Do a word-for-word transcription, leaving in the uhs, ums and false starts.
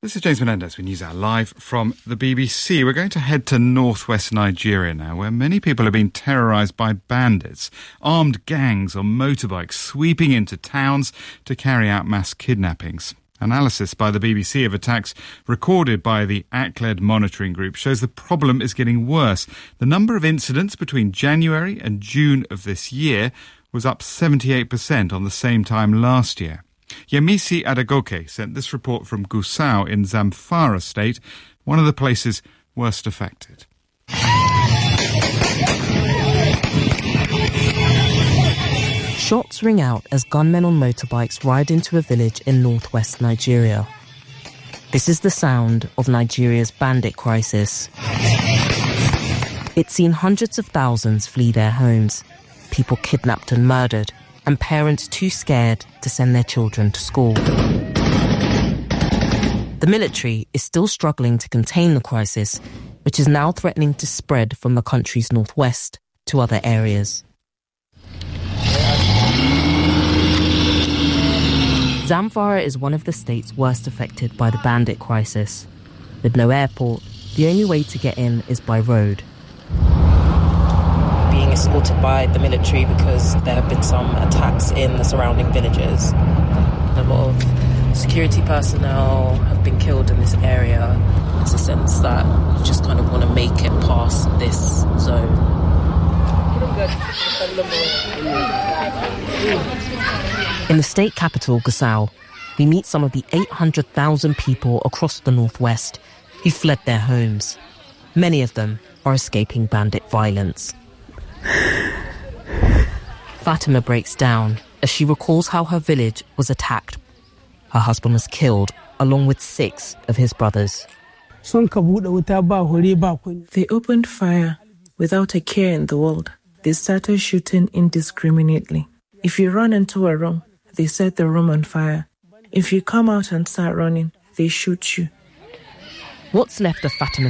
This is James Menendez with NewsHour live from the B B C. We're going to head to northwest Nigeria now, where many people have been terrorised by bandits, armed gangs on motorbikes sweeping into towns to carry out mass kidnappings. Analysis by the B B C of attacks recorded by the A C L E D monitoring group shows the problem is getting worse. The number of incidents between January and June of this year was up seventy-eight percent on the same time last year. Yemisi Adegoke sent this report from Gusau in Zamfara state, one of the places worst affected. Shots ring out as gunmen on motorbikes ride into a village in northwest Nigeria. This is the sound of Nigeria's bandit crisis. It's seen hundreds of thousands flee their homes, people kidnapped and murdered, and parents too scared to send their children to school. The military is still struggling to contain the crisis, which is now threatening to spread from the country's northwest to other areas. Zamfara is one of the states worst affected by the bandit crisis. With no airport, the only way to get in is by road. Being escorted by the military because there have been some attacks in the surrounding villages. A lot of security personnel have been killed in this area. There's a sense that you just kind of want to make it past this zone. In the state capital, Gusau, we meet some of the eight hundred thousand people across the northwest who fled their homes. Many of them are escaping bandit violence. Fatima breaks down as she recalls how her village was attacked. Her husband was killed, along with six of his brothers. They opened fire without a care in the world. They started shooting indiscriminately. If you run into a room, they set the room on fire. If you come out and start running, they shoot you. What's left of Fatima's